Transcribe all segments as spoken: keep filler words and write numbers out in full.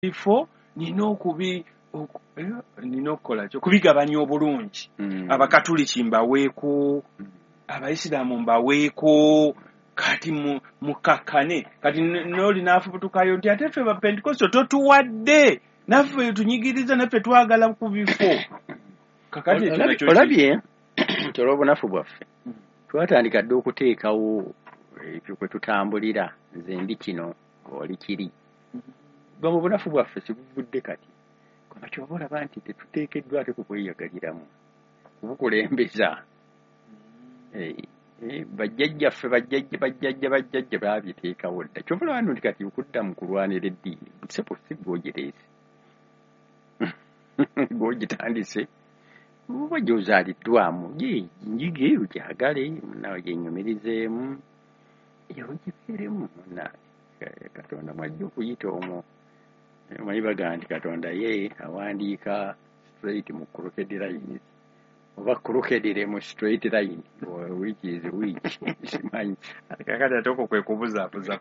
bifo nina okubi nina okukola kyo kubigabanya obulungi mm. abakatuliki mbaweeko mm. abaisiraamu mbaweeko kati mukakkane kati noli naafubutukayo nti ate ffe bapentekosto totuwadde naffe tunyigiriza naffe twagala ku bifo kakati olabye nti olw'obunafu bwaffe twatandika dde okuteekawo ebyo kwe tutambulira nze ndi kino oli kiri bwe mu bunafu bwaffe sibuvudde kati kono kyoba olaba nti tetuteekeddwa ate kukweyagaliramu kubukulembeza bajjajjaffe bajjajja bajjajja bajjajja baabiteekawo dda kyoba olaba nti kati okuddamu kulwanira eddiini sebo si gwogireese gwogitandise oba gy'ozaaliddwamu njige ogyagale munawe gyenyumirizeemu ogibeeremu munawe katonda mwajja okuyita omwo omanyi bagaa nti katonda ye awandiika straight mu crooked lines oba crooked mu straight line which is which simanyi kakati ate okwo kwe kubuzaabuza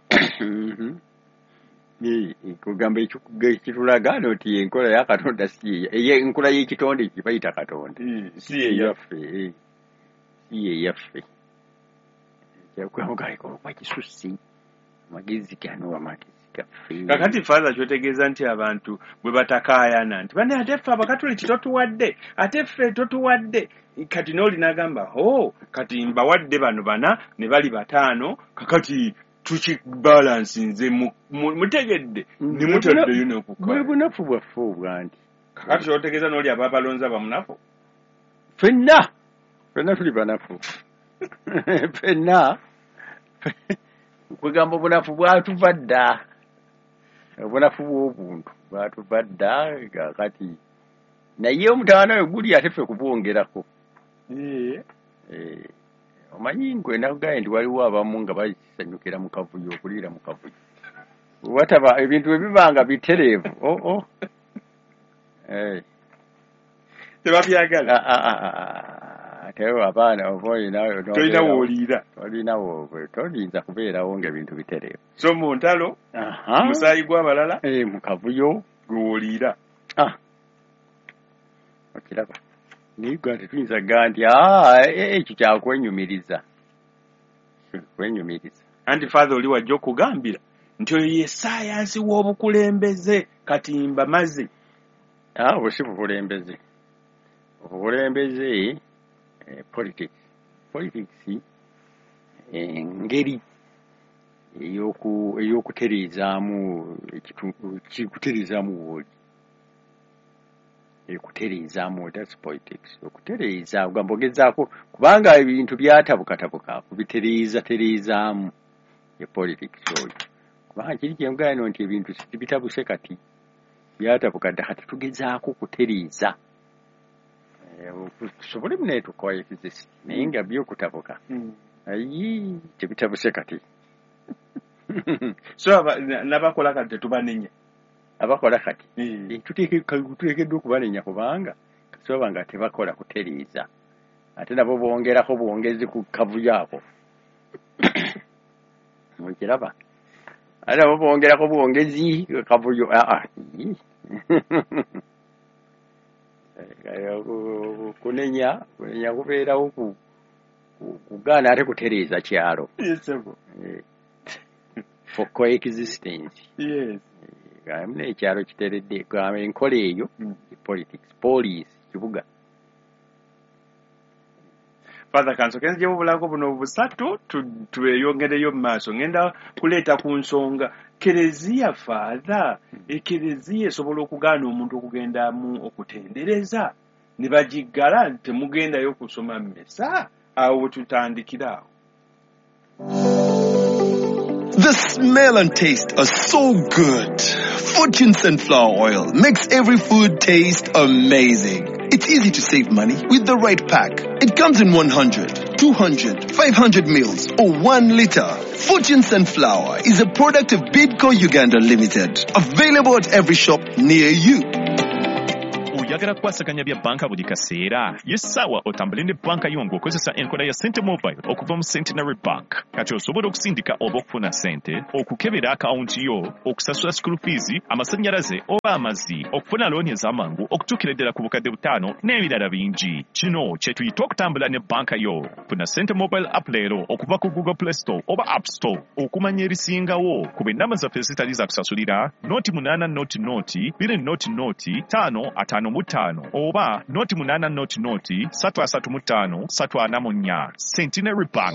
kugamba ekitulaga nti enkola ya katonda si enkola y'ekitonde kibayita katonda si eyaffe si eyaffe kyakwamugalekoba kisusi amagezi gano amagezi gaffe kakati faaza kyotegeeza nti abantu bwe batakaayana nti bane ate ffe abakatuliki totuwadde ate ffe totuwadde kati n'oli n'agamba ho kati mbawadde bano bana ne bali bataano kakati tukibalansi nze mutegedde ne mutaddeyo n'okukala bwe bunafu bwaffe obwa nti kakati kyotegeeza n'oli aba balonzi abamunafu ffenna ffenna tuli banafu ffenna kwegamba obunafu bwatuva dda obunafu bw'obuntu bwatuva dda kakati naye omutawana we guli ate ffe kubwongerako omanyi nkwe nakugaye nti waliwo abamu nga basanyukira mu kavuyo okuliira mu kavuyo wataba ebintu ebiba nga bitereevu oo tebabyagala tewe abaana oba tolina wooliira tolinza kubeerawo ng'ebintu bitereevu so mu ntalo musaayi gw'abalala mu kavuyo gwewooliira okiraba naye gwa tetuyinza gaa nti ekyo kyakwenyumiriza kwenyumiriza anti father oli wajja okugambira nti oyo ye saayansi w'obukulembeze kati mbamaze obwo si bukulembeze obukulembeze politics politics engeri ey'okutereezaamu kikutereezaamu wooli ekutereezaamu that's politics okutereeza ogamba ogezaako kubanga ebintu byatabukatabuka kubitereeza tereezaamu ye politics oyo kubanga kiri kyengano nti ebintu bitabuse kati byatabuka dda kati tugezaako kutereeza tusobole munaye tucoexist naye nga byokutabuka ayi tebitabuse kati so nabakola kati tetubanenya abakola kati tuteekeddwa okubanenya kubanga kasoba nga tebakola kutereeza ate nabo bongerako bwongezi ku kavuyo ako okiraba ate nabo bongerako bwongezi kavuyo kunenya kunenya kubeerawo kugaana ate kutereeza kyalo for coexistence yes amuna ekyalo kiteredde enkola eyo politics police kibuga father kanso kenze obulako buno busatu tweyongereyo mu maaso ngenda kuleeta ku nsonga kereziya father ekereziya esobola okugaana omuntu okugendamu okutendereza ne bagiggala temugendayo kusoma mmesa awo tutandikira. The smell and taste are so good. Fortune Sunflower Oil makes every food taste amazing. It's easy to save money with the right pack. It comes in one hundred, two hundred, five hundred mils or one liter. Fortune Sunflower is a product of Bidco Uganda Limited. Available at every shop near you. oyagala kukwasaganya bya banka buli kaseera yesawa otambule ne banka yo ng'okozesa enkola ya Sente Mobile okuva mu Centenary Bank. Kati osobola okusindika oba okufuna sente, okukebera akawunti yo, okusasula school fees, amasannyalaze oba amazzi, okufuna looni ez'amangu, okutuukira ddala ku bukadde butaano n'ebirala bingi. Kino kye tuyita okutambula ne banka yo. Funa Sente Mobile app leero okuva ku Google Play Store oba App Store okumanya ebisingawo ku b'ennamba zaffe zitali za kusasulira noti munaana noti noti bbiri noti noti ttaano ataano mu ttaano oba noti munaana noti noti ssatu asatu mu ttaano ssatu ana mu nnya. Centenary Bank.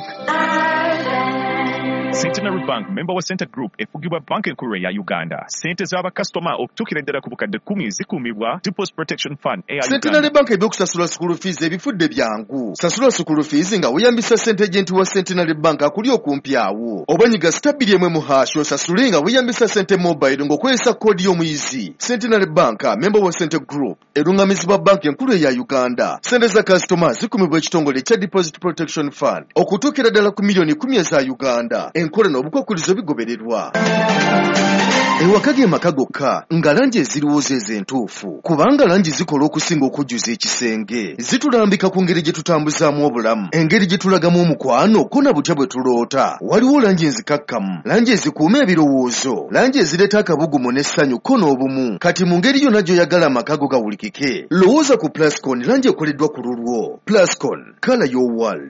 Centenary Bank member wa Center Group efugibwa banka enkulu ya Uganda. Sente z'abakasitoma okutuukira ddala ku bukadde kkumi zikuumibwa Deposit Protection Fund eya Uganda. Centenary Bank ebyokusasula school fees ebifudde byangu. Sasula school fees nga weyambisa ssente agent wa Centenary Bank akuli okumpi awo. Oba nyiga stabili emwe mu hash osasule nga weyambisa Sente Mobile ng'okozesa koodi y'omuyizi. Centenary Bank member wa Center Group erungamizibwa banka enkulu eya Uganda. Sente za kasitoma zikumibwa ekitongole kya Deposit Protection Fund okutuukira ddala ku miliyoni kumi eza Uganda. Enkola n'obukwakkulizo bigobererwa. Ewaka ge maka gokka nga langi eziriwo ze entuufu kubanga langi zikola okusinga okujjuza ekisenge. Zitulambika ku ngeri gye tutambuzaamu obulamu, engeri gye tulagamu omukwano ko na butya bwe tuloota. Waliwo langi enzikakkamu, langi ezikuuma ebirowoozo, langi ezireeta akabugumu n'essanyu ko n'obumu. Kati mu ngeri yonna gy'oyagala amaka go gawulikike, lowooza ku Plascon, langi ekoleddwa ku lulwo. Plascon, color your world.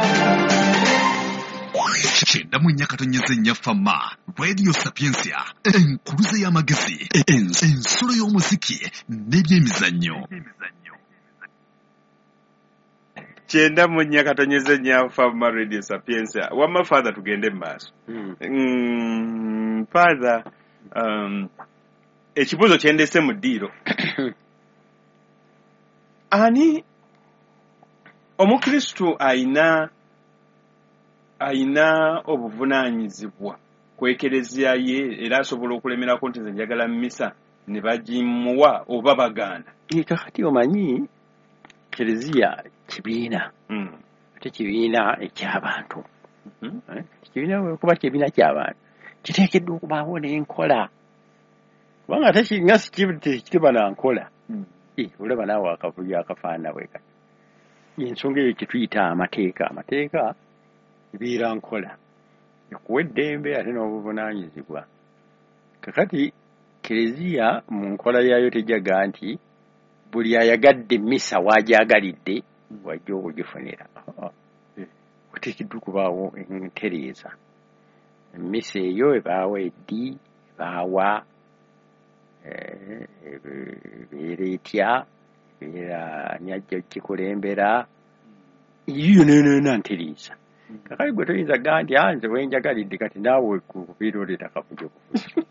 Chenda mwenye katonyeze nyafama Radio Sapiensia enkuluze y'amagezi ensolo y'omuziki n'ebyemizannyo. Chenda mwenye katonyeze nyafama Radio Sapiensia. Wama father tugende maaso. Mm. Mm, father um ekibuzo kyendese mu ddiiro. Ani omukristo aina aina obuvunaanyizibwa kwekerezya ye era asobola okulemerako nti nze njagala mmisa ne bagimuwa oba baganda. Kakati omanyi kereziya kibiina mm. ate kibiina eky'abantu mm -hmm. eh? kibiina kuba kibiina ky'abantu kiteekeddwa okubaawo n'enkola kubanga ate kinga sikitiba na nkola mm. eh, olaba naawe akavuyo akafaana bwe kati ensonga eyo kituyita amateeka amateeka biira nkola ekuwa eddembe ate n'obuvunaanyizibwa. Kakati kereziya mu nkola yaayo tejaga nti buli ayagadde mmisa waajagalidde wajja okugifunira. Kuteekeddwa okubaawo entereeza. Emmisa eyo ebaawa eddi ebaawa ebeera etya ebeera nyajja kikulembera iyo nena ntereeza. Kakali gwe toyinza gga nti nze wenjagalidde kati naawe kubiira oleeta kavuyo kuvuyo.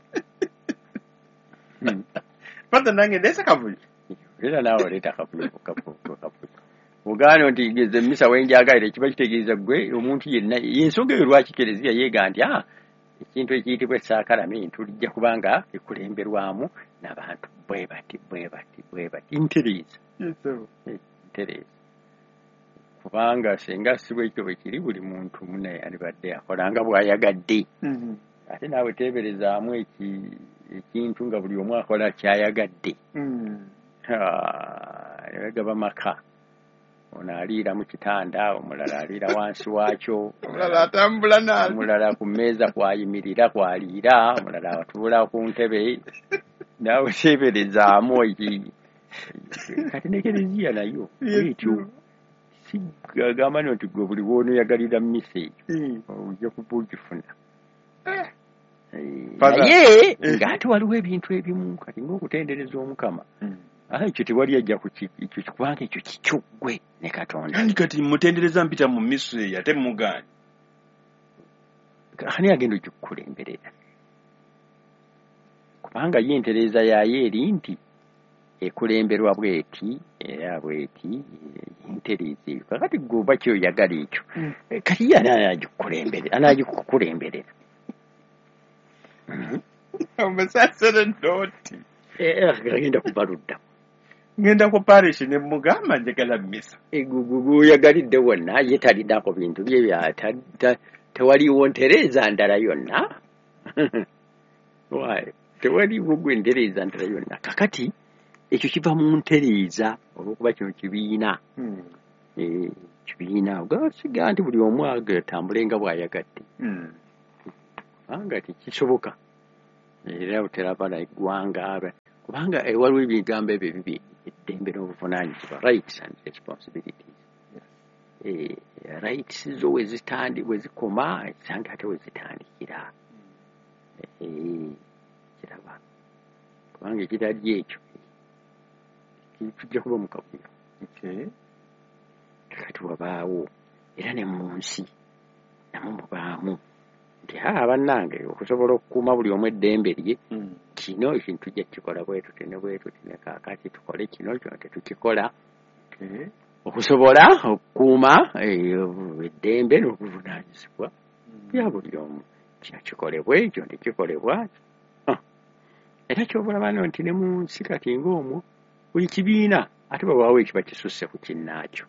Father nange ndeesa kavuyo. Era naawe oleeta kavuyo kavuyo. Ogaana nti ngeze emmisa wenjagalidde kiba kitegeeza ggwe omuntu yenna y'ensonga eyo lwaki kereziya yeega nti ah ekintu ekiyitibwa essaakalamentu lijja kubanga ekulemberwamu n'abantu bwe bati bwe bati bwe bati ntereeza. Ntereeza. Kubanga senga sibwe ekyo bwe kiri buli muntu munne alibadde akolanga bw'ayagadde. Mm-hmm. Ate naawe teeberezaamu ekintu nga buli omu akola kyayagadde. Mm. Ne bagaba maka. Ono aliira mu kitanda, omulala aliira wansi waakyo, omulala atambula naali, omulala ku mmeeza kwayimirira kwaliira, omulala atuula ku ntebe. Naawe teeberezaamu eki. Kati ne kereziya nayo ekyo sigamba nti gwe buli w'onooyagalira mmisa eyo ojja kuba ogifuna. Naye ng'ate waliwo ebintu ebimu kati ng'okutendereza Omukama ekyo tewali ajja ekyo kubanga ekyo kikyo ggwe ne Katonda. Kandi kati mutendereza mpita mu mmisa eyo ate mugaanye. Ani agenda okikukulemberera? Kubanga ye entereeza yaayo eri nti ekulemberwa bweti era bweti entereeza eyo. Kakati gwe oba kyoyagala ekyo kati ye anaagikukulemberera anaagikukulemberera. Omusasire ndooti agenda kubaludda ngenda ku parish ne mugamba njagala mmisa guyagalidde wonna ye talinako bintu bye bya tewaliwo ntereeza ndala yonna. Tewaliwo gwe ntereeza ndala yonna. Kakati ekyo kiva mu ntereeza olw'okuba kino kibiina kibiina ogasiga nti buli omu agatambule nga bw'ayagadde kubanga tekisoboka era buteraba na eggwanga kubanga waliwo ebigambo ebyo bibi eddembe n'obuvunaanyizibwa rights and responsibilities rights zo wezitandi wezikoma esange ate wezitandikira kiraba kubanga ekitali ekyo tujja kuba mu kavuyo kati wabaawo era ne mu nsi namwe mubaamu nti haa bannange okusobola okukuuma buli omu eddembe lye kino ekintu tujja kukikola bwetu tene bwetu tene kaakati tukole kino kino tetukikola okusobola okukuuma eddembe n'obuvunaanyizibwa bya buli omu kino kikolebwa ekyo tekikolebwa era kyobulaba no nti ne mu nsi kati ng'omwo buli kibiina ate babaawo ekiba kisusse ku kinnaakyo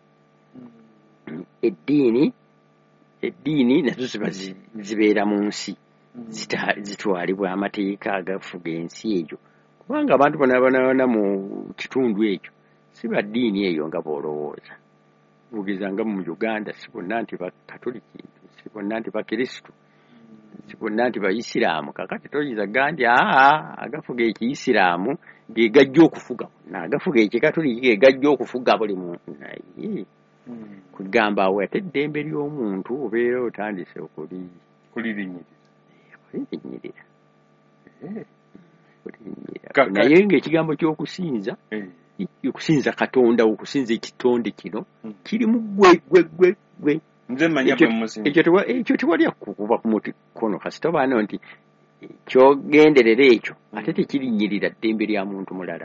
eddiini eddiini nazo ziba zibeera mu nsi zitwalibwa amateeka agafuga ensi eyo kubanga abantu bonabonaabona mu kitundu ekyo si baddiini eyo nga boolowooza bugeza nga mu Uganda si bonna nti bakatoliki si bonna nti bakirisitu si bonna nti baisiraamu kakati toyinza gandi aa agafuga ekiyisiraamu ge gajja okufuga agafuga ekikatoliki ge gajja okufuga buli muntu naye kugamba awo ate eddembe ly'omuntu obeera otandise okuli kulirinyirira naye ng'ekigambo ky'okusinza okusinza Katonda okusinza ekitonde kino kirimu gwe gwe gwe gwe nze manya bwe musinza ekyo tewali akukuba ku mukono kasita obaana nti kyogenderera ekyo ate tekirinyirira ddembe lya muntu mulala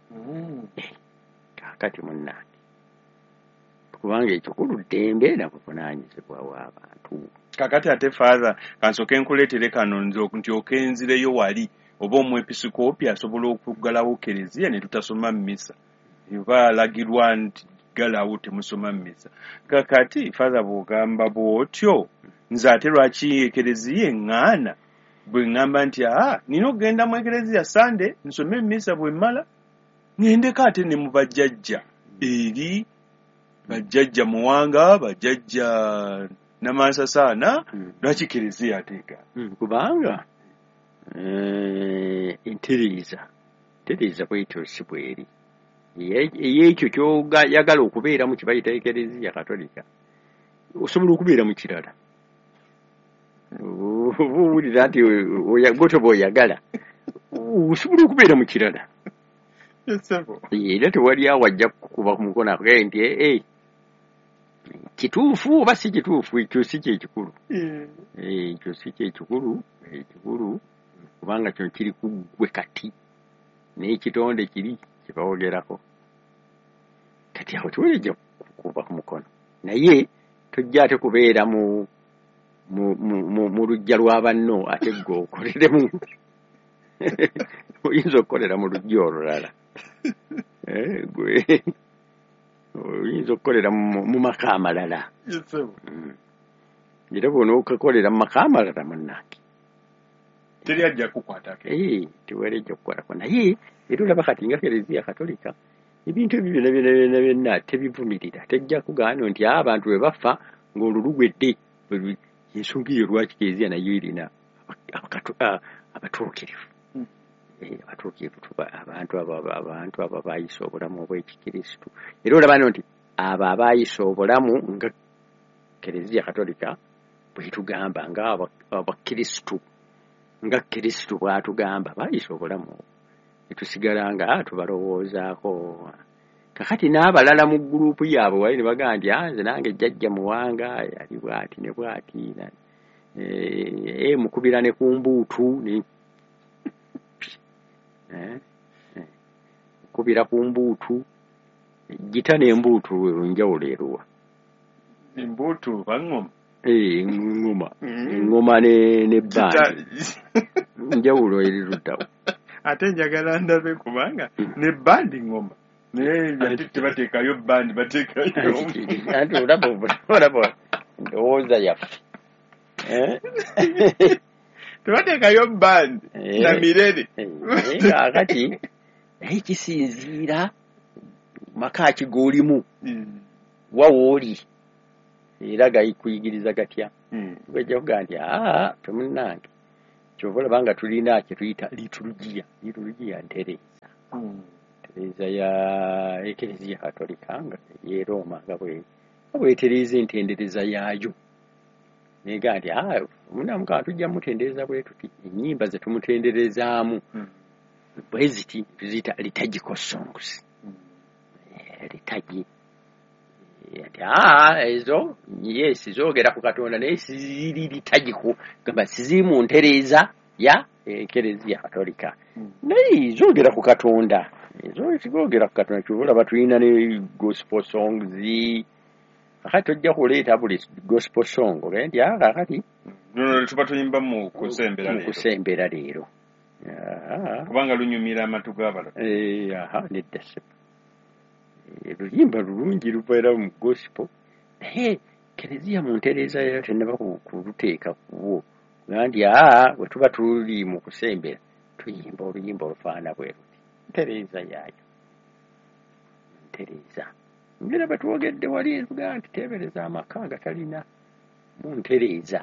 kakati munnange kubanga ekikulu ddembe nabuvunaanyizibwa w'abantu kakati ate father kansooke nkuleetere kano nze nti okenzireyo wali oba omwepisikoopi asobola okuggalawo kereziya ne tutasoma mmisa oba alagirwa nti galawo temusoma mmisa kakati father bw'ogamba bw'otyo nze ate lwaki ekereziya eŋŋaana bwe ŋŋamba nti aa nina okugenda mu ekereziya sande nsome emmisa bwe mmala ŋŋendeko ate ne mu bajjajja eri bajjajja Muwanga bajjajja Namansasaana lwaki kereziya ateeka kubanga entereeza entereeza bwetyo si bweri eyekyo ky'oyagala okubeeramu kye bayita ekereziya katolika osobola okubeera mu kirala owulira nti gotyo bw'oyagala osobola okubeera mu kirala era tewali awajja kukuba ku mukono akugee nti ee kituufu oba si kituufu ekyo si kyekikulu ekyo si kyekikulu ekikulu kubanga kino kiri ku ggwe kati n'ekitonde kiri kye bawogerako kati awo tiwulejja kukuba ku mukono naye tojja ate kubeera mu mu lujja lwa banno ate gwe okoleremu oyinza okukolera mu lujja olulala gwe oyinza okukolera mu maka amalala era bwona okakolera mu maka amalala munnange teri ajja kukwatako tewali ajja kukwatako naye era olaba kati nga kereziya katolika ebintu ebyo byonna byonna byonna byonna tebivumirira tejja kugaana nti abantu bwe bafa ng'olulugwedde ensonga eyo lwaki kereziya nayo erina abatuukirivu abatuukirivu abantu abo abantu abo abaayisa obulamu obw'ekikirisitu era olaba nti abo abaayisa obulamu nga kereziya katolika bwetugamba nga abakirisitu nga kirisitu bw'atugamba baayisa obulamu netusigala nga tubalowoozaako kakati n'abalala mu guruupu yaabwe wali ne bagamba nti nze nange jjajja Muwanga yali bw'ati ne bw'ati mukubira ne ku mbuutu mukubira ku mbuutu gita n'embuutu enjawulo eruwa embuutu baŋŋoma eŋŋoma eŋŋoma n'ebbandi njawulo eri luddawo ate njagala ndabe kubanga n'ebbandi ŋŋoma naye ate tebateekayo bbandi bateekayo anti olaba olaba ndowooza yaffe tebateekayo bbandi na mirere kakati naye kisinziira maka kigoolimu wawooli era gayikuyigiriza gatya tugajja kugaa nti aa temunnange kyova olaba tulina kye tuyita litulugiya litulugiya ntereeza ntereeza ya ekereziya katolika nga ye Roma nga bwetereeza entendereza yaayo negaa nti aa munamukaa tujja mutendereza bwe tuti ennyimba ze tumutenderezaamu bwe ziti tuziyita liturgical songs litagi ati aa ezo yes zoogera ku Katonda naye siziri liturgical gamba siziri mu ntereeza ya ekereziya katolika naye zoogera ku Katonda ezo zoogera ku Katonda kyobulaba tulina ne gospel songs akati ojja kuleeta buli gospel song nti aa kakati tuba tuyimba mu kusembera leero kusembera leero kubanga lunyumira amatu g'abalala aha nedda luyimba lulungi lubeera mu gospel naye kereziya mu ntereeza era tennaba kuluteeka kuwo nandi aa bwe tuba tuli mu kusembera tuyimba oluyimba olufaana bwe luti ntereeza yaayo ntereeza ngera batwogedde wali tugaa nti teebereza amaka gatalina mu ntereeza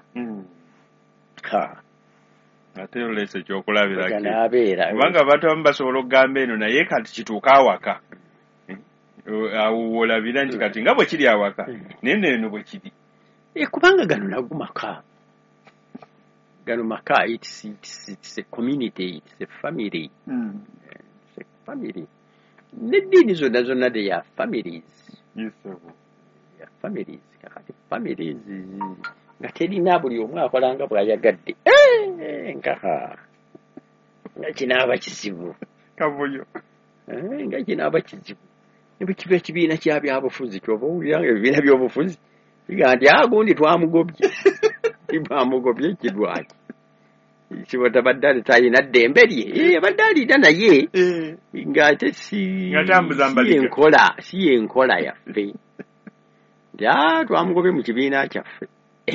ate oleese ekyokulabirako naabeera kubanga abantu abamu basobola okugamba eno naye kati kituuka awaka awo olabira nti kati nga bwe kiri awaka naye neno bwe kiri kubanga gano nago maka gano maka it's, it's, it's a community it's a family mm. It's a family n'eddiini zonna zonna they are families yes sir they are families kakati families nga terina buli omu akolanga bw'ayagadde nkaha nga kinaaba kizibu kabuyo nga kinaaba kizibu ne bwe kiba ekibiina kya byabufuzi kyoba owulira nga ebibiina by'obufuzi biga nti agundi twamugobye tibamugobye kidwaki kibata baddali tayina ddembe lye badde alina naye ng'ate si enkola si enkola yaffe nti a twamugobye mu kibiina kyaffe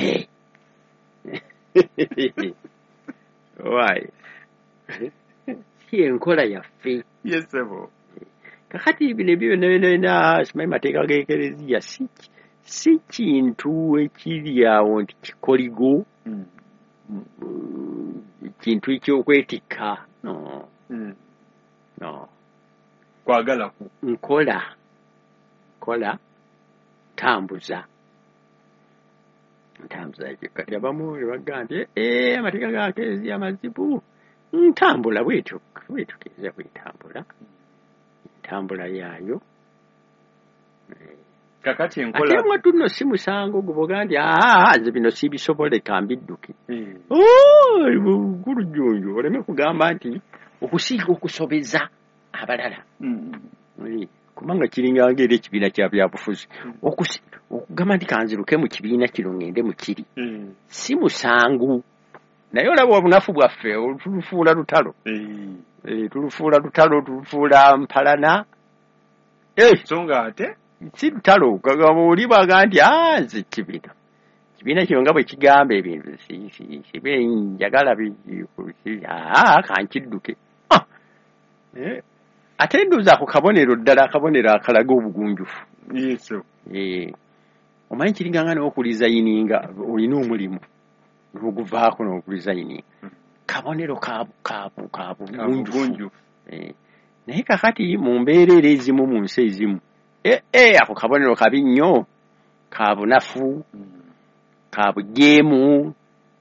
wayi si enkola yaffe yesebo kakati bino ebyo byonna simanyi mateeka g'ekereziya si si kintu ekiri awo nti kikoligo kintu ekyokwetikka no no kwagala ku nkola kola tambuza ntambuza kati abamu nebaga nti ee amateeka ga kereziya mazibu ntambula bwetyo bwetyo kereziya bwetambula ntambula yaayo kakati enkola ate mwatu nno si musango guboga nti aa nze bino sibisoboleka mbidduke oh gulujunju oleme kugamba nti okusiiga okusobeza abalala kubanga kiringa ngeri ekibiina kya byabufuzi okugamba nti kanziruke mu kibiina kino ngende mu kiri si musangu naye olaba obunafu bwaffe tulufuula lutalo tulufuula lutalo tulufuula mpalana so nga ate si lutalo kagamba oli baga nti aa nze kibiina kibiina kino nga bwe kigamba ebintu sibe njagala aa kankidduke ate nduuza ako kabonero ddala akabonero akalaga obugunjufu yeso omanyi kiringanga n'okuliza yininga olina omulimu n'oguvaako n'okuliza yininga kabonero kabugunjufu naye kakati mu mbeera era ezimu mu nsi ezimu ako kabonero kabi nnyo ka bunafu ka bujeemu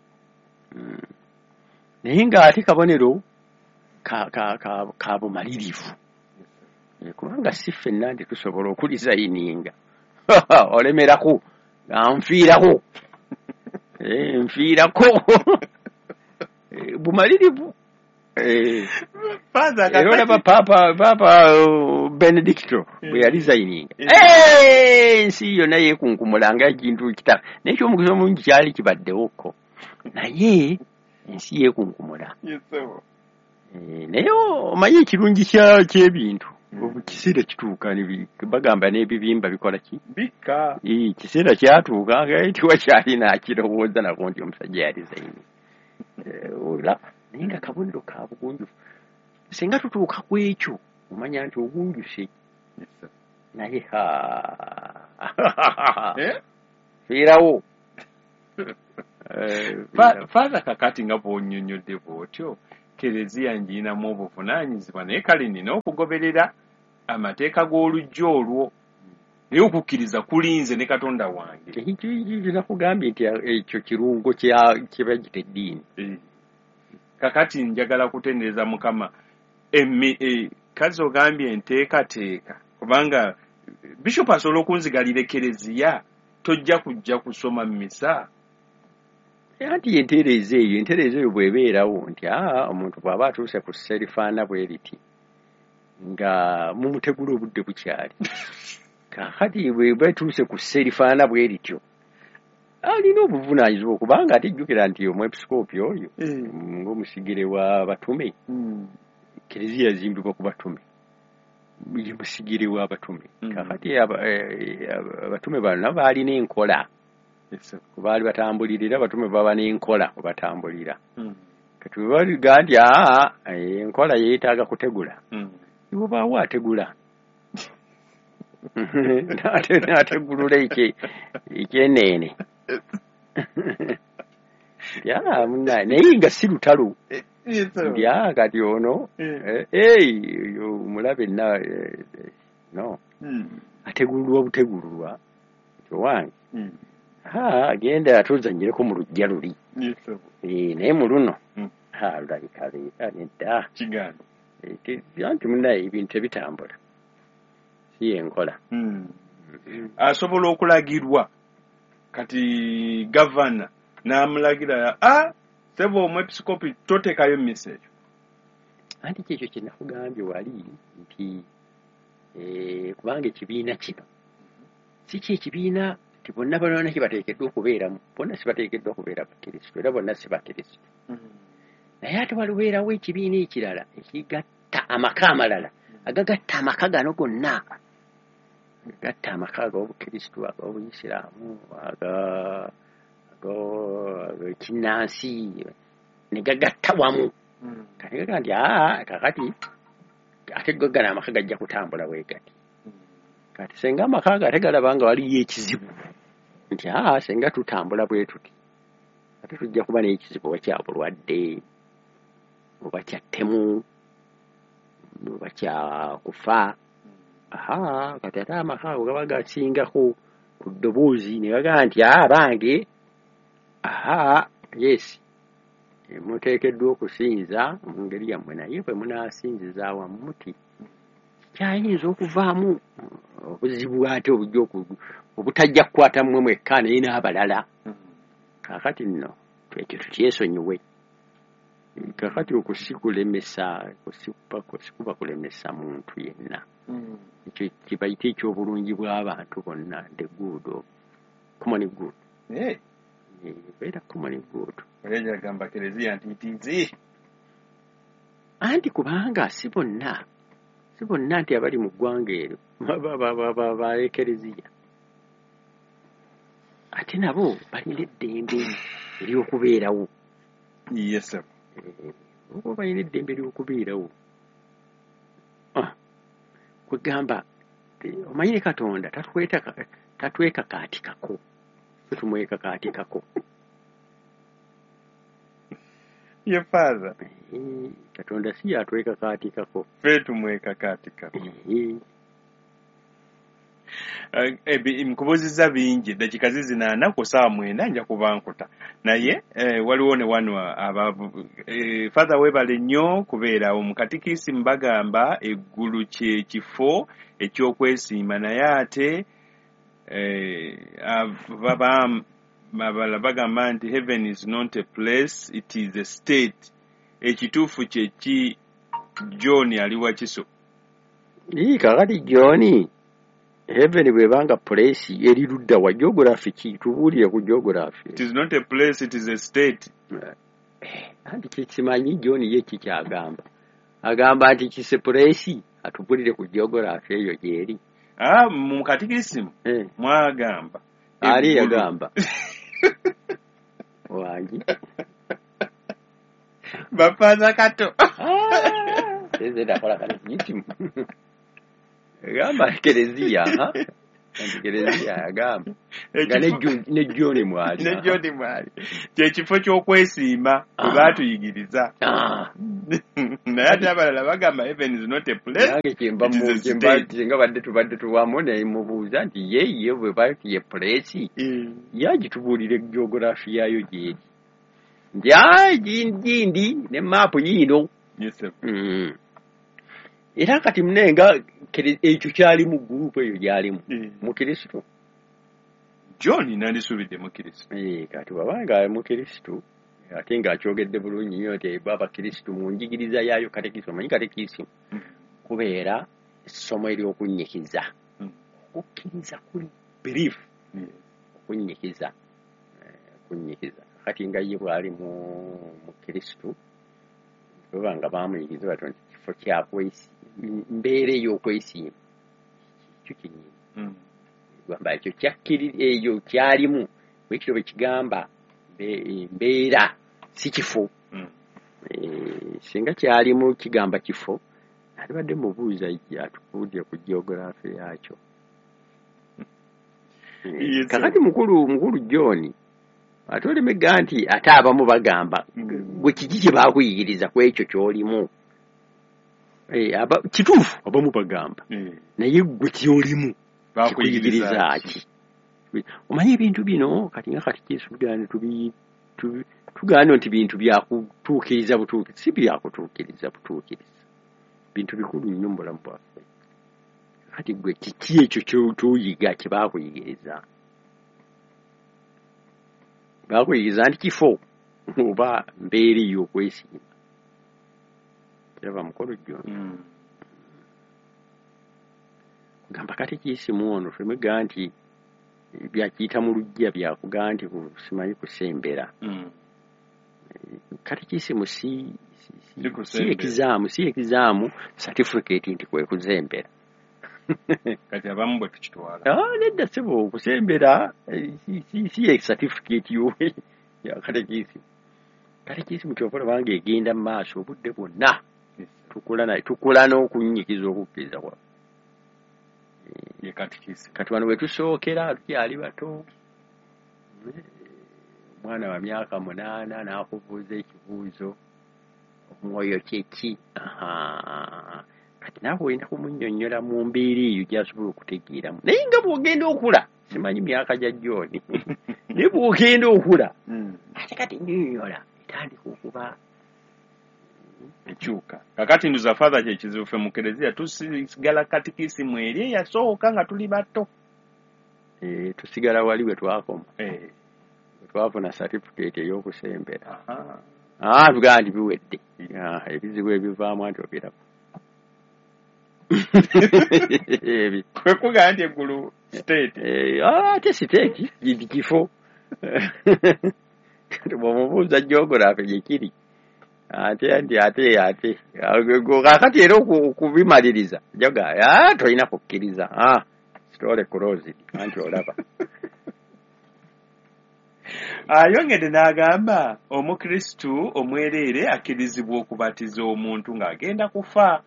naye ng'ate kabonero ka bumalirivu kubanga si ffenna nti tusobola okuliza yininga olemerako nfiirako nfiirako bumalirivu era olaba papa papa benedicto bwe yaliza yininga ensi yonna yeekunkumulanga ekintu kitala naye kyomukisa omungi kyali kibaddewoko naye ensi yeekunkumula naye omanyi ekirungi kyebintu kiseera kituuka bagamba n'ebibimba bikola ki bika kiseera kyatuuka tiwa kyali nakirowooza nako nti omusajja yaliza yini olaba naye nga kabonero ka bugunjufu singa tutuuka ku ekyo omanya nti ogunjuse naye ha fiirawo faaza kakati nga bw'onnyonnyodde bw'otyo kereziya njiinamu obuvunaanyizibwa naye kale nina okugoberera amateeka g'olujja olwo naye okukkiriza kulinze ne katonda wange. Nakugambye nti ekyo kirungo kye bagita eddiini. Kakati njagala kutendereza Mukama kazi ogambye enteekateeka kubanga Bishop asobola okunzigalira ekereziya tojja kujja kusoma mmisa. Anti entereeza eyo entereeza eyo bw'ebeerawo nti aa omuntu bw'aba atuuse ku serifaana bwe riti nga mumutegula obudde bukyali kakati bwe batuuse ku serifaana bwe rityo alina obuvunaanyizibwa kubanga ate jjukira nti omwepisikoopi oyo ng'omusigire w'abatume kereziya yazimbibwa ku batume ye musigire w'abatume kakati abatume bano baalina enkola baali batambulirira abatume baba n'enkola obatambulira kati bwe baliga nti aa enkola yeetaaga kutegula iwe baawo ategula n'ategulula ekyeneene ya munaye naye nga si lutalo nti aa kati ono omulabe no ategululwa butegululwa owange agenda atuzanyireko mu lujja luli naye mu luno lulabikaleeta nedda anti munaye ebintu ebitambula si yenkola asobola okulagirwa kati gavana n'amulagira a sebo omwepiskopi toteekayo mmisa ekyo anti kyekyo kye nakugambye wali nti kubanga ekibiina kino si kyekibiina nti bonna bonna kibateekeddwa okubeeramu bonna sibateekeddwa okubeera bakristo era bonna si bakristo naye ate walibeerawo ekibiina ekirala ekigatta amaka amalala agagatta amaka gano gonna agatta amaka ag'obukristo ag'obuyisiraamu ag'ekinnansi ne gagatta wamu kati gaga nti aa kakati ate gagana amaka gajja kutambula bwe gati kati senga amaka ago ate galaba nga waliyo ekizibu nti aa senga tutambula bwe tuti ate tujja kuba n'ekizibu oba kya bulwadde oba kya ttemu oba kya kufa aha kati ate amaka ago gaba gasingako ku ddoboozi ne gagaa nti aa bange aha yes muteekeddwa okusinza mu ngeri yammwe naye bwe munaasinziza awamu muti kyayinza okuvaamu obuzibu ate obutajja kukwata mmwe mwekka naye n'abalala kakati nno ekyo tukyesonyiwe kakati okusikulemesa kusikuba kulemesa muntu yenna ekyo kibayita ekyobulungi bw'abantu bonna the good common good beera common good gamba kereziya nti itizi anti kubanga si bonna si bonna nti abali mu ggwanga eryo baekereziya ate nabo balina eddembe ery'okubeerawo yes oba balina eddembe ery'okubeerawo kwegamba omanyire katonda tatwekakaatikako fe tumwekakaatikako ye father katonda si yatwekakaatikako fe tumwekakaatikako nkubuzizza bingi dakika zizinaana ku ssaawa mwenda nja kuba nkuta naye waliwo ne wano father webale nnyo kubeerawo mu katikisimu bagamba eggulu kyekifo ekyokwesiima naye ate abala bagamba nti heaven is not a place it is a state ekituufu kyeki John ali wakiso kakati John heaven bwebanga place eri ludda wa geography ki tubuulire ku geography it is not a place it is a state anti kikimanyi John ye kikyagamba agamba nti kise place atubulire ku geography eyo gyeri ah mu katikisimu eh. mwagamba ali yagamba wangi bapaza kato eze dakola kale yitimu gamba Kereziya ha Kereziya agamba ne John mwali ne John mwali kye kifo ky'okwesiima bwe baatuyigiriza naye ate abalala bagamba heaven is not a place nange kyemba mu kyemba nga badde tubadde tuwamu ne mubuuza nti yeye bwe bati ye place yagitubuulira geography yayo gyeri nja jindi ne map yino era kati mnenga ekyo kyali mu group eyo gyalimu mu Kristo John nandisubidde mu Kristo eh kati babanga mu Kristo ate nga akyogedde bulungi nnyo nti baba Kristo mu njigiriza yaayo katekisimu manyi katekisimu kubeera essomo ery'okunyikiza okukkiriza kuli belief okunyikiza okunyikiza kati nga ye bwali mu mu Kristo babanga bamuyigiriza batonda kifo kyakwesi mbeera ey'okwesiima kyo kinyini gwamba ekyo kyakkiri eyo kyalimu bwekiro bwe kigamba mbeera si kifo singa kyalimu kigamba kifo alibadde mubuuza atukuudde ku geography yakyo kakati mukulu mukulu John ate olemega nti ate abamu bagamba gwe kiki kye baakuyigiriza ku ekyo ky'olimu kituufu abamu bagamba naye gwe ky'olimu bakuyigiriza ki omanyi ebintu bino kati nga kati kisugane tubi tugane nti bintu byakutuukiriza butuukiriza si byakutuukiriza butuukiriza bintu bikulu nnyo mu bulamu bwaffe kati gwe kiki ekyo kyotuyiga kye baakuyigiriza baakuyigiriza nti kifo oba mbeera ey'okwesiima kiraba mukolo John kugamba katekisimu ono twemega nti byakiyita mu lujja byakuga nti simanyi kusembera katekisimu si si exam si exam certificate nti kwe kuzembera kati abamu bwe tukitwala ah nedda sebo kusembera si si certificate yo ya katekisimu katekisimu kyokola bange egenda mu maaso obudde bwonna tukula naye tukula n'okunyikiza okukkiriza kwa ye katekisimu kati wano we tusookera tukyali bato omwana wa myaka munaana n'akubuuza ekibuuzo omwoyo kyeki kati naawe olina kumunnyonnyola mu mbeera eyo gy'asobola okutegeeramu naye nga bw'ogenda okula simanyi myaka gya John naye bw'ogenda okula ate kati nnyonnyola etandika okuba ekyuka kakati nduza father kye kizibu ffe mu Kereziya tusigala katekisimu eri eyasooka nga tuli bato tusigala wali bwe twakoma bwe twafuna certificate ey'okusembera tugaa nti biwedde ebizibu ebivaamu anti obirako kwekugaa nti eggulu state ate state gindi kifo bw'omubuuza geography gye kiri ate nti ate ate kakati era okubimaliriza joga tolina kukkiriza sitole closed anti olaba ayongedde n'agamba omukristu omwereere akkirizibwa okubatiza omuntu ng'agenda kufa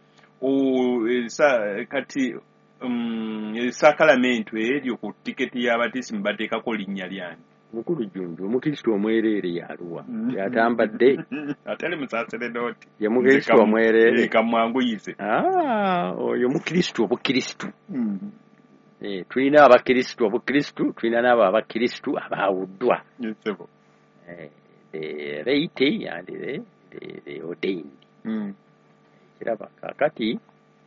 kati esakalamento eryo ku tiketi y'abatisimu bateekako linnya lyange mukulu Junju omukristu omwereere yaluwa yatambadde atali musaaseredoti ye mukristu omwereere kamwanguyize oyo mukristu obukristu tulina abakristu obukristu tulina n'abo abakristu abaawuddwa the laity and the, the, the ordained kiraba kakati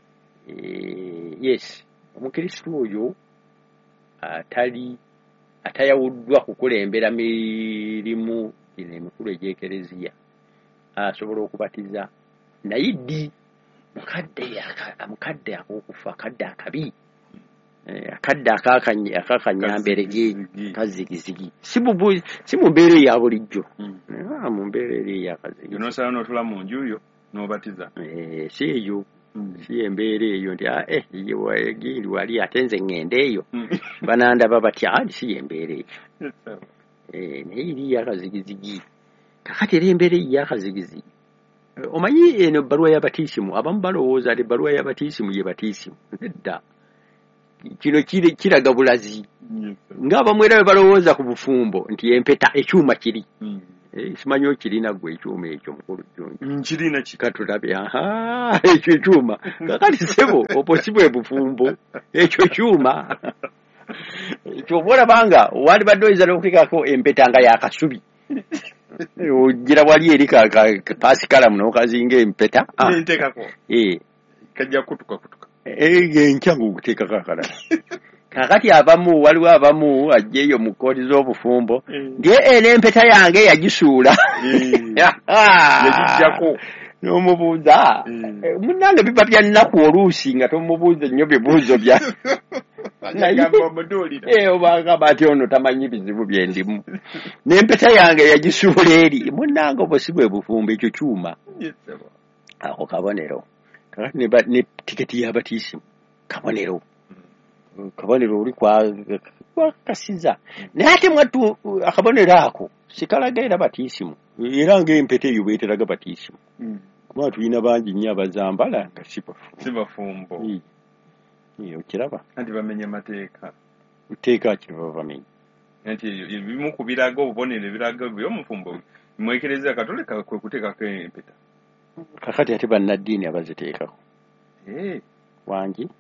yes omukristu oyo atali atayawuddwa kukulembera mirimu gino emikulu egy'ekereziya asobola okubatiza naye ddi mukadde mukadde ak'okufa akadde akabi akadde akakanyambere kazigizigi si mu mbeera eya bulijjo mu mbeera eri eyakazigizigi nosala n'otula mu njuyo n'obatiza si eyo si embeera eyo nti gindi wali ate nze ŋŋenda eyo banandaba batya andi si embeera eyo naye eri eyakazigizigi kakati era embeera eyo eyakazigizigi omanyi eno bbaluwa ya batisimu abamu balowooza ati bbaluwa ya batisimu ye batisimu nedda kino kiraga bulazi ng'abamu era balowooza ku bufumbo nti empeta ekyuma kiri simanyi okirina gwe ekyuma ekyo mukulu nkirina katulabe aha ekyo ekyuma kakati sebo oposibwe bufumbo ekyo kyuma ekyo olabanga wali badde oyinza n'okuteekako empeta nga yakasubi ogira wali eri kasikala muno okazinga empeta ntekako kajja kutuka kutuka enkya ng'okuteekako akalala kakati abamu waliwo abamu ajjeeyo mu kkooti z'obufumbo nti eno empeta yange yagisuula yagijjako n'omubuuza munnange biba bya nnaku oluusi nga tomubuuza nnyo bibuuzo bya obagamba ati ono tamanyi bizibu byendimu n'empeta yange yagisuula eri munnange obwo si bwe bufumbo ekyo kyuma ako kabonero kakati ne tiketi y'abatiisimu kabonero kabonero oli kwakasiza naye ate mwattu akabonero ako sikalaga era batiisimu era ng'empeta eyo beeteraga batiisimu kuba tulina bangi nnyo abazambala nga si bafumbo okiraba anti bamenye mateeka etteeka kiraba bamenye anti ebimu ku biraga obubonero ebiraga by'omufumbo mwekereza katoleka kwe kuteekako empeta kakati ate bannaddiini abaziteekako wangi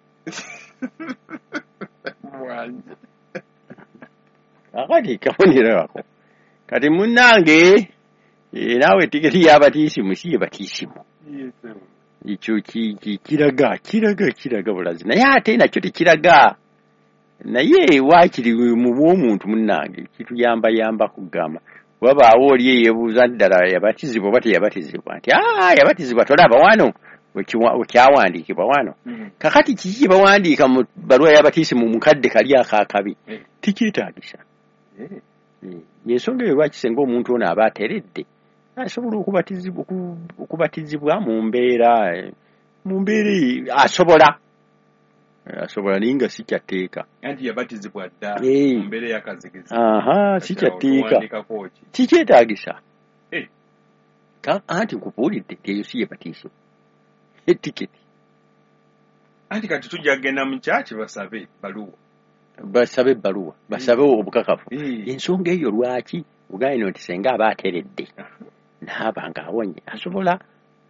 wangi kakati kabonero ako kati munnange naawe tiketi y'abatiisimu si ye batiisimu ekyo kiraga kiraga kiraga bulazi naye ate nakyo tekiraga naye waakiri mu bw'omuntu munnange kituyambayamba kugamba wabaawo oli eyeebuuza ddala yabatizibwa oba teyabatizibwa nti aa yabatizibwa tolaba wano okyawandiikibwa wano kakati kiki kye bawandiika mu bbaluwa y'abatiisimu mukadde kali akaakabi tikyetaagisa yensonga eyo lwaki senga omuntu ono aba ateredde asobola okubatizibwa okubatizibwa mu mbeera mu mbeera asobola asobola naye nga si kyatteeka anti yabatizibwa dda mu mbeera y'akazigizi aha si kyatteeka kikyetaagisa anti nkubuulidde nti eyo si ye batiisimu etiketi anti kati tujja kgenda mu kyaki basabe baluwa basabe ebbaluwa basabe obukakafu ensonga eyo lwaki ugaine nti senga aba ateredde naaba ng'awonye asobola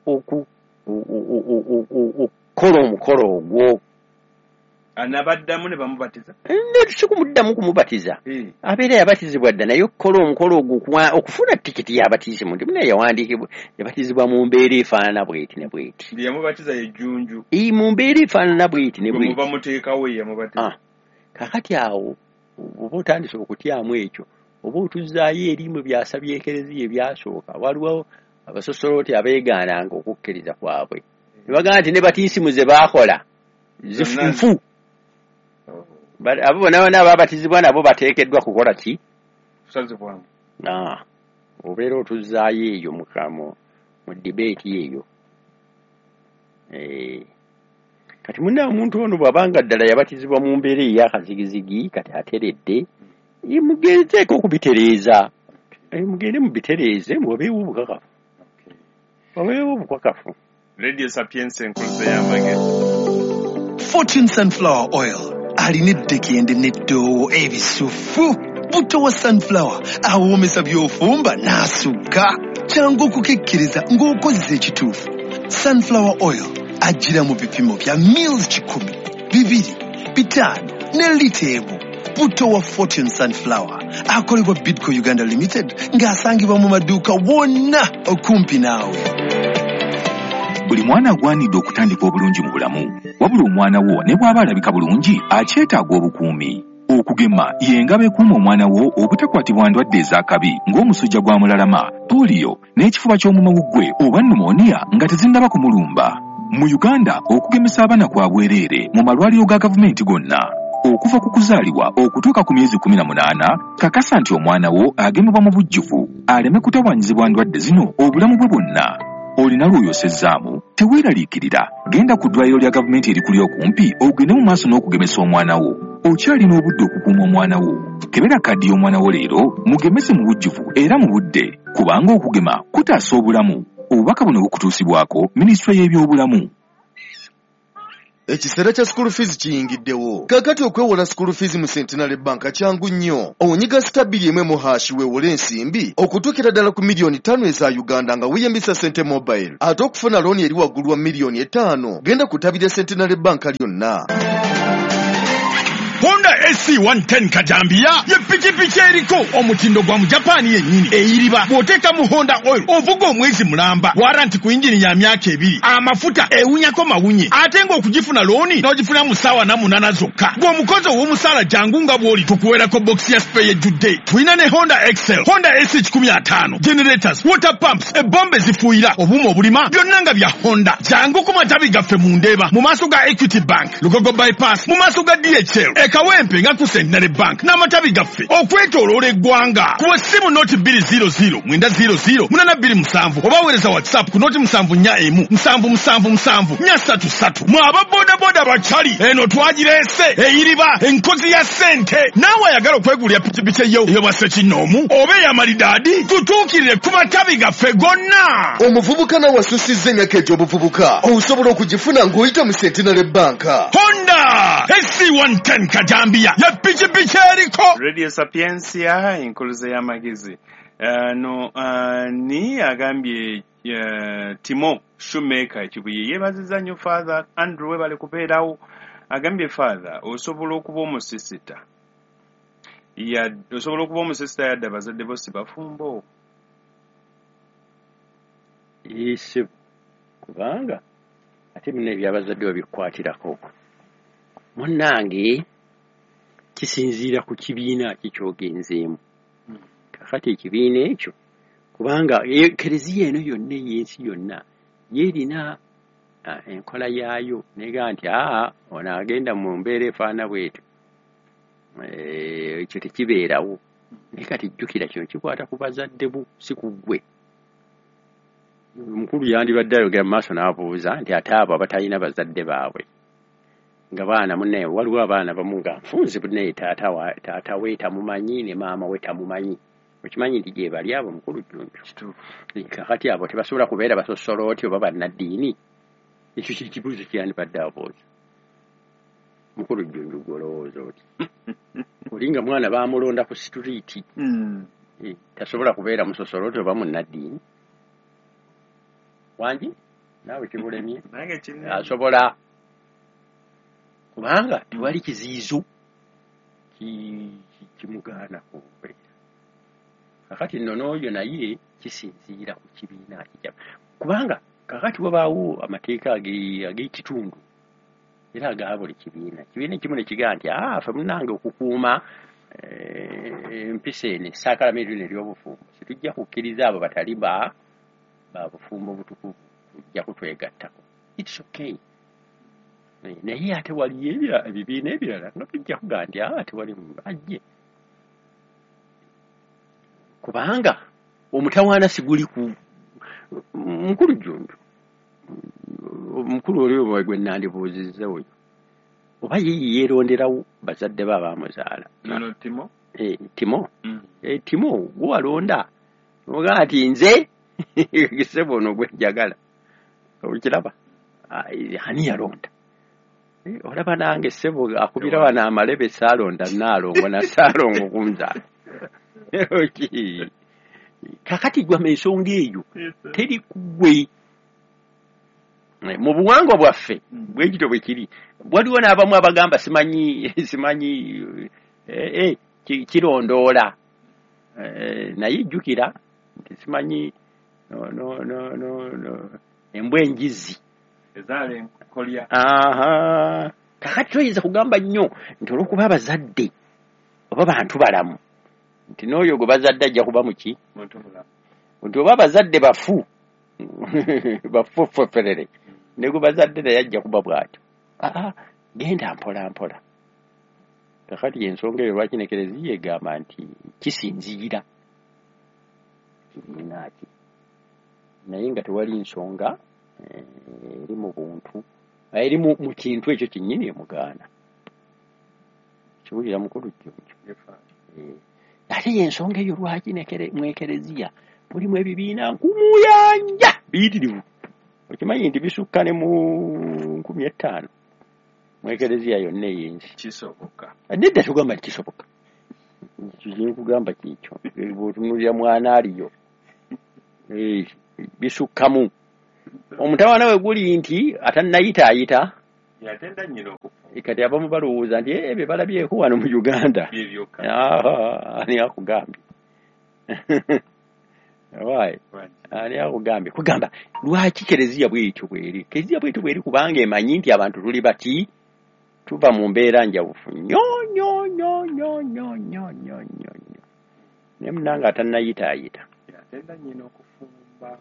okukola omukolo ogwo anabaddamu ne bamubatiza si kumuddamu kumubatiza abeera yabatizibwa dda naye okukola omukolo ogwo okufuna tikiti y'abatiisimu nti muna yawandiikibwa yabatizibwa mu mbeera efaanana bweti ne bweti yamubatiza yejjunju mu mbeera efaanana bweti ne bweti bamuteekawo yamubatiza kakati awo oba otandise okutyamu ekyo oba otuzaayo erimu byasabye ekereziya ebyasooka waliwo abasosolooti abeegaananga okukkiriza kwabwe ne bagamba nti ne batiisimu ze baakola zifunfu abo bonna bonna ababatizibwa nabo bateekeddwa kukola ki kusazibwamu obeera otuzaayo eyo mukamo mu dibeeti eyo kati munna omuntu ono bw'abanga ddala yabatizibwa mu mbeera ey'akazigizigi kati ateredde mugenzeeko okubitereeza mugende mubitereeze mubabeewo obukakafu babeewo obukakafu Radio Sapienza enkuluze y'amagezi Fortune Sunflower Oil alina eddekende n'eddoowo ebisufu butto wa sunflower awoomesa by'ofumba n'asukka kyangu okukekkeriza ng'okozesa ekituufu Sunflower Oil ajjira mu bipimo bya mils kikumi bibiri bitaano ne lita emu butto wa Fortune Sunflower akolebwa Bidco Uganda Limited ng'asangibwa mu maduuka wonna okumpi naawe buli mwana agwanidde okutandika obulungi mu bulamu wabula omwana wo ne bw'aba alabika bulungi akyetaaga obukuumi okugema y'engabo ekuuma omwana wo obutakwatibwa ndwadde ez'akabi ng'omusujja gwa mulalama poliyo n'ekifuba ky'omumawuggwe oba pneumonia nga tezinnaba kumulumba mu Uganda okugemesa abaana kwa bwereere mu malwaliro ga gavumenti gonna okuva ku kuzaalibwa okutuuka ku myezi kumi na munaana kakasa nti omwana wo agemebwa mu bujjuvu aleme kutawaanyizibwa ndwadde zino obulamu bwe bwonna olina lw'oyosezzaamu teweeraliikirira genda ku ddwaliro lya gavumenti erikuli okumpi ogende mu maaso n'okugemesa omwana wo okyalina obudde okukuuma omwana wo kebera kaddi y'omwana wo leero mugemese mu bujjuvu era mu budde kubanga okugema kutaasa obulamu obubaka buno bukutuusibwako minisitule y'ebyobulamu. Ekiseera kya school fees kiyingiddewo. Kakati okwewola school fees mu Centenary Bank kyangu nnyo. Onyiga stabili emwe mu hashi weewole ensimbi okutuukira ddala ku miliyoni ttaano eza Uganda nga weeyambisa Sente Mobile. Ate okufuna looni eri waggulu wa miliyoni etaano genda ku ttabi lya Centenary Bank lyonna. Honda S C one ten Kajambia ye pikipiki eriko omutindo gwa mu Japan yennyini eyiriba bw'oteeka mu Honda oil ovuga omwezi mulamba waranti ku injini ya myaka ebiri amafuta ewunyako mawunye ate ng'okugifuna looni n'ogifuna mu ssaawa na munaana zokka ng'omukozi ow'omusaala jangu nga bw'oli tukuweerako bokisi ya spare ejjudde. Tulina ne Honda Excel, Honda S C one fifty, generators, water pumps, ebbomba ezifuuyira obuuma obulima byonna nga bya Honda. Jangu ku matabi gaffe mu Ndeeba mu maaso ga Equity Bank, Lugogo bypass mu maaso ga D H L, Kawempe nga ku Centenary Bank n'amatabi gaffe okwetooloola eggwanga ku ssimu noti bbiri zero zero mwenda zero zero munana bbiri musanvu oba weereza WhatsApp ku noti musanvu nnya emu musanvu musanvu musanvu nnya ssatu ssatu. Mwaba bodaboda bacali eno twagireese eyiriba enkozi ya ssente. Naawe ayagala okwegulira pikipiki eyo eyoba Ssekinnoomu oba ey'amalidaadi tutuukirire ku matabi gaffe gonna. Omuvubuka nawe asussizza emyaka egy'obuvubuka osobola okugifuna ng'oyita mu Centenary Bank. Honda S C one ten Kajambia ya pikipiki eriko. Radio Sapiensia enkuluze y'amagezi. Uh, no uh, ni agambye uh, Timo Shoemaker ekibuye yeebazizza nnyo Father Andrew webale kubeerawo. Agambye Father osobola okuba omusisita ya osobola okuba omusisita yadde bazadde bo si bafumbo. Isi kubanga ate bino ebyabazadde babikwatirako munnange kisinziira ku kibiina kikyogenzeemu. Kakati ekibiina ekyo kubanga ekereziya eno yonna ey'ensi yonna yeerina enkola yaayo neega nti aa ono agenda mu mbeera efaana bwetyo ekyo tekibeerawo. Naye kati jjukira kino kikwata ku bazadde bo si ku ggwe. Omukulu yandibadde ayogera mu maaso n'abuuza nti ate abo abatalina bazadde baabwe nga baana munne waliwo abaana bamu nga nfunze naye taata taata we tamumanyi ne maama we tamumanyi. Okimanyi nti gye bali abo mukulu Jjunju. Kakati abo tebasobola kubeera basosoloti oba bannaddiini. Ekyo kikibuuzo kyandibadde abuuza. Mukulu Jjunju gw'olowooza oti olinga mwana baamulonda ku situliiti tasobola kubeera musosoloti oba munnaddiini. Wangi naawe kibulemye asobola kubanga tewali kiziizo kimugaana kubeera. Kakati nno n'oyo naye kisinziira ku kibiina kijja kubanga kakati wabaawo amateeka ag'ekitundu era aga buli kibiina. Kibiina ekimu ne kigaa nti aa ffe munnange okukuuma empisa eno essaakalamiririno ery'obufumbo situjja kukkiriza abo batali ba babufumbo butukuvu kujja kutwegattako. It's okay. Naye ate waliyo ebibiina ebirala nga tujja kugaa nti aa tewali ajje kubanga omutawaana siguli ku mukulu Jjunju. Omukulu oli gwe nandibuuzizza oyo oba ye yeeronderawo bazadde be abaamuzaala. Nono Timo? Eh, Timo. Mm. Eh, Timo gwalonda ogaa ati nze gisebo ono gwe njagala okiraba ani yalonda. Olaba nange ssebo akubira wano amalebe saalonda naalongo na saalongo kunzaala. Kakati gwa ensonga eyo teri kugwe mu buwangwa bwaffe bwekito bwe kiri. Waliwo n'abamu abagamba simanyi simanyi eh, eh, kirondoola naye jjukira nti simanyi no no no no no embwa enjizi ezaala enkolya. Aha, kakati toyinza kugamba nnyo nti olw'okuba abazadde oba bantu balamu nti n'oyo gwe bazadde ajja kuba muki muntu mulamu. Nti oba abazadde bafu bafu ffefferere ne gwe bazadde naye ajja kuba bw'atyo. Aa genda mpola mpola. Kakati ensonga eyo lwaki ne Kereziya egamba nti kisinziira kibiinaaki naye nga tewali nsonga eri mu buntu eri mu kintu ekyo kinnyini emugaana. Kiwulira mukulu Jjunju. Ate y'ensonga eyo lwaki mu Ekereziya mulimu ebibiina nkumuyanja biyitirivu okimanyi nti bisukka ne mu nkumi ettaano mu ekereziya yonna ey'ensi kisoboka nedda tugamba nti kisoboka kiyini kugamba kiikyo bw'otunuulira mwana aliyo bisukkamu omutawaana we guli nti atannayitaayita yatenda nnyina okufa kati abamu balowooza nti ebyo balabyeko wano mu Uganda ani akugambye waayi ani akugambye kugamba lwaki kereziya bwetyo bweri kereziya bwetyo bweri kubanga emanyi nti abantu tuli bati tuva mu mbeera njawufu nnyo nnyo nnyo nnyo nnyo nnyo nnyo nnyo naye munanga atannayitaayita yatenda nnyina okufumba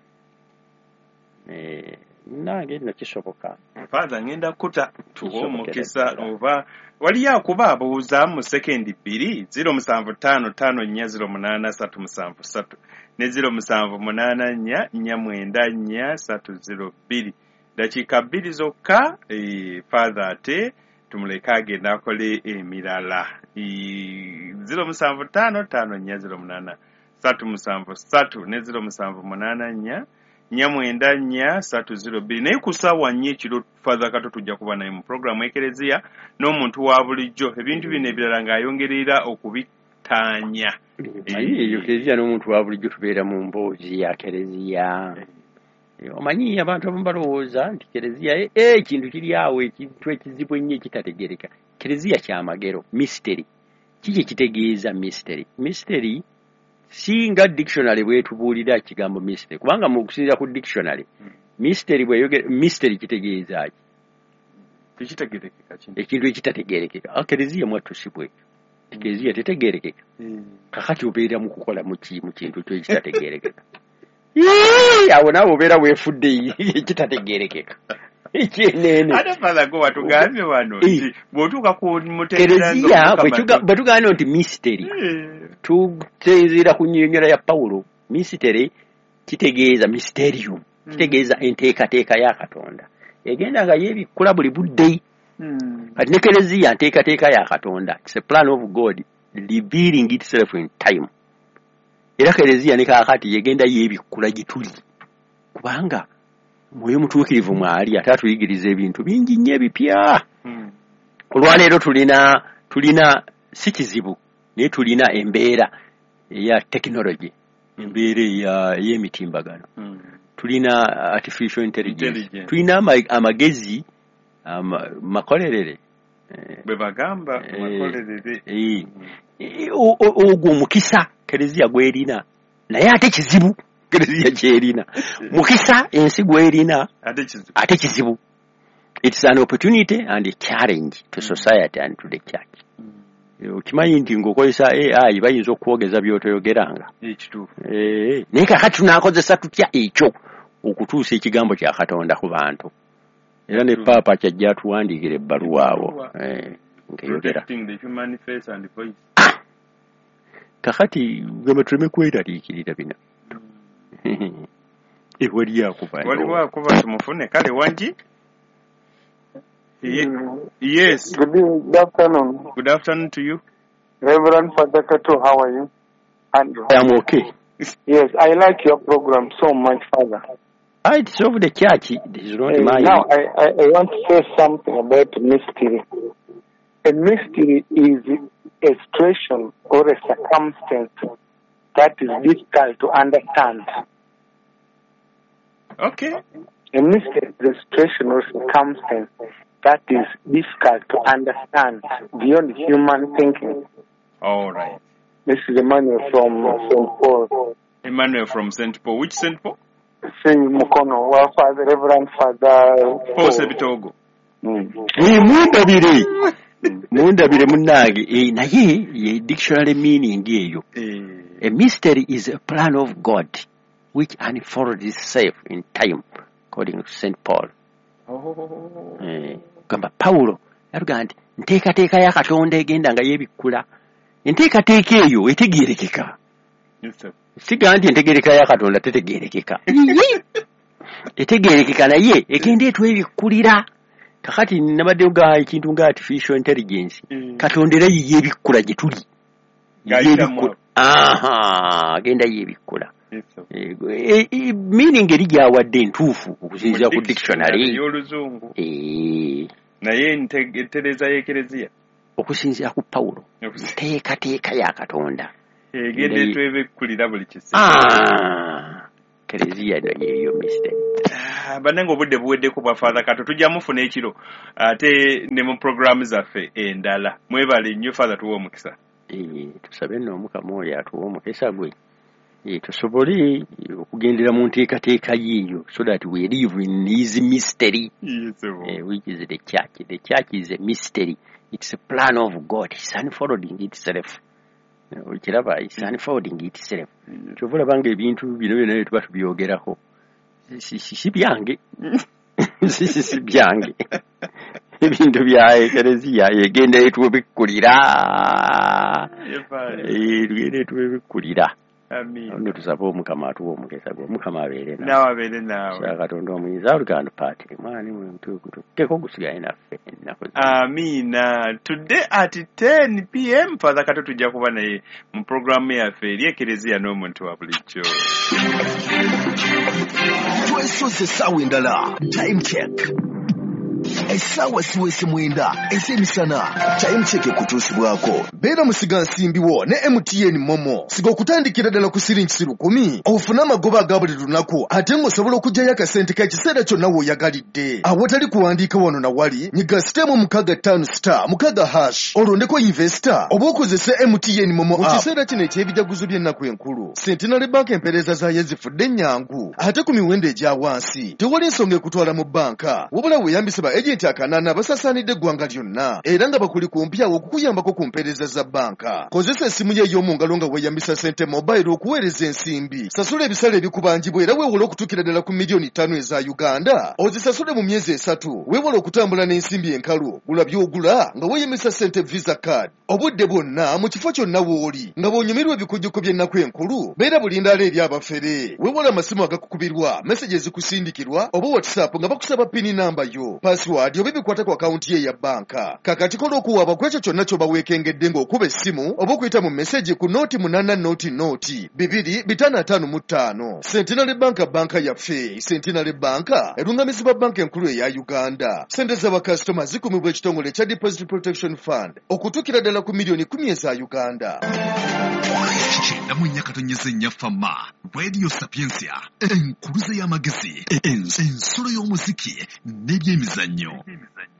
nange nno kisoboka father ngenda kuta tuwa omukisa oba waliyo akuba abuuza mu sekendi bbiri ziro musanvu ttaano ttaano nnya ziro munaana ssatu musanvu ssatu ne ziro musanvu munaana nnya nnya mwenda nnya ssatu ziro bbiri dakiika bbiri zokka father ate tumuleke agenda akole emirala ziro musanvu ttaano ttaano nnya ziro munaana ssatu musanvu ssatu ne ziro musanvu munaana nnya nyamwenda nnya ssatu ziro bbiri naye ku ssaawa nnya ekiro father kato tujja kuba naye mu puroguramu ekereziya n'omuntu wa bulijjo ebintu bino ebirala ng'ayongerera okubitaanya omanyi eyo kereziya n'omuntu wa bulijjo tubeera mu mboozi ya kereziya omanyi abantu abamu balowooza nti kereziya ekintu kiri awo ekintu ekizibu ennyo ekitategereka kereziya kyamagero mystery kiki ekitegeeza mystery mystery singa dictionary bwetubuulira ekigambo mystery kubanga mu kusinziira ku dictionary mystery bweyogera mystery kitegeeza ki tekitegerekeka ekintu ekitategerekeka kereziya mwattu si bwekyo kereziya tetegerekeka kakati obeera mu kukola mu kintu kyo ekitategerekeka awo naawe obeera weefudde ekitategerekeka ekyenene ate father go watugambye wano nti bw'otuuka ku kereziya bwe tugambye nti mystery tusinziira ku nnyonnyola ya Pawulo mystery kitegeeza mysterium kitegeeza enteekateeka ya Katonda egenda nga yeebikkula buli budde kati ne kereziya nteekateeka ya Katonda it's a plan of God revealing itself in time era kereziya ne kaakati yegenda yeebikkula gituli kubanga mwoyo mutuukirivu mwali ate atuyigiriza ebintu bingi nnyo ebipya olwaleero tulina tulina si kizibu naye tulina embeera eya technology embeera ey'emitimbagano tulina artificial intelligence tulina amagezi makolerere bwe bagamba makolerere ogwo omukisa kereziya gw'erina naye ate kizibu kereziya kyerina mukisa ensi gw'erina ate kizibu it's an opportunity and a challenge to society and to the church okimanyi nti ng'okozesa A I bayinza okwogeza by'otoyogeranga naye kakati tunaakozesa tutya ekyo okutuusa ekigambo kya Katonda ku bantu era ne paapa kyajja atuwandiikira ebbaluwa abo ng'eyogera kakati gamba tuleme kweraliikirira bino waliyo akuba waliwo akuba tumufune kale wangi yes good afternoon good afternoon to you Reverend Father Kato. How are you? Andrew. I am okay. Yes, I like your program so much, Father. Ah, it's over the church. This is not uh, my. Now, I, I, I want to say something about mystery. A mystery is a situation or a circumstance that is difficult to understand. Okay. A mystery is a situation or circumstance that is difficult to understand beyond human thinking. All right. This is Emmanuel from Saint Paul. Emmanuel from Saint Paul. Which Saint Paul? Saint Mukono. Well, Father, Reverend Father Paul Sebitogo. Mundabire. Mundabire munage. Eh, naye ye dictionary meaning eyo. A mystery is a plan of God which unfolds itself in time, according to Saint Paul. Oh. Eh, gamba Paulo yaruga nti nteekateeka ya Katonda egenda nga yeebikkula. Enteekateeka eyo etegeerekeka. Siga nti entegeereka ya Katonda tetegeerekeka. Etegeerekeka naye egenda etwebikkulira. Kakati nabadde nga ekintu nga artificial intelligence. Katonda era yeebikkula gye tuli. Yeebikkula. Aha, agenda yeebikkula. meaning eri gyawadde ntuufu okusinziira ku dictionary y'oluzungu eh naye entereeza y'ekereziya okusinziira ku Pawulo teekateeka ya Katonda egende twebekkulira buli kiseera kereziya yeyo mister banange obudde buweddeko bwa Father Kato tujja mufuna ekiro ate ne mu programu zaffe endala mwebale nnyo Father tuwa omukisa eh tusabe nno Mukama oyo atuwa omukisa gwe eh tusobole okugendera mu nteekateeka yiyo so that we live in his mystery yes, uh, which is the church. The church is a mystery. It's a plan of God. It's unfolding itself. Kiraba is unfolding itself. Kyovula bange ebintu bino bino tuba tubyogerako. Si si si byange. Si si si byange. Ebintu bya ekereziya yegenda etubikkulira. Eh tugende tubikkulira. Amen. Ndo tusaba Omukama atuwa omukisa gwo Mukama abeere nawe. Nawe abeere nawe. Sha Katonda omuyinza oluganda party mwani muntu kuto. Keko gusigaye naffe ennaku. Amina. Today at ten p m Father Kato tujja kuba naye mu programu yaffe eri ekereziya n'omuntu wa bulijjo. Twesoze essaawa endala. Time check. Essaawa siwese mwenda ez'emisana. Time check ekutuusibwako. Beera musiga nsimbiwo ne M T N Momo. Siga okutandikira ddala ku siringi lukumi. Ofuna amagoba aga buli lunaku ate ng'osobola okuggyayo akasente k'ekiseera kyonna w'oyagalidde. Awatali kuwandiika wano na wali nyiga sitemu mukaaga ttaano star mukaaga hash olondeko investor oba okozese M T N Momo app. Mu kiseera kino eky'ebijaguzo by'ennaku enkulu Centenary Bank empeereza zaayo zifudde nnyangu ate ku miwendo egya wansi. Tewali nsonga ekutwala mu banka wabula weeyambise ba agenti akanana basasaanidde eggwanga lyonna era nga bakuli kumpyawo okukuyambako ku mpeereza za banka. Kozesa essimu ye ey'omu ngalo nga weeyambisa sente mobile okuweereza ensimbi. Sasula ebisale ebikubanjibwa era weewole okutuukira ddala ku miliyoni ttaano eza Uganda. Ozisasule mu myezi esatu. Weewole okutambula n'ensimbi enkalu. Gula by'ogula nga weeyambisa sente Visa card. Obudde bwonna mu kifo kyonna w'oli nga bw'onyumirwa ebikujjuko by'ennaku enkulu beera bulindaala eri abafere. Weewole amasimu agakukubirwa, message ezikusindikirwa oba WhatsApp nga bakusaba pini namba yo, password oba ebikwata ku akawunti ye ya banka. Kakati kola okuwaaba ku ekyo kyonna ky'oba weekengedde ng'okuba essimu oba okuyita mu message ku nooti munaana nooti nooti bibiri bitaano ataano mu ttaano. Centenary Bank banka yaffe. Centenary Bank erungamizibwa banka enkulu eya Uganda. Sente z'abakasitoma zikumibwa ekitongole ekya Deposit Protection Fund okutuukira ddala ku miliyoni kumi eza Uganda. Kyenda mu nnyakatonyeza ennyafama Radio Sapiensia enkuluze y'amagezi ensolo y'omuziki n'ebyemizannyo.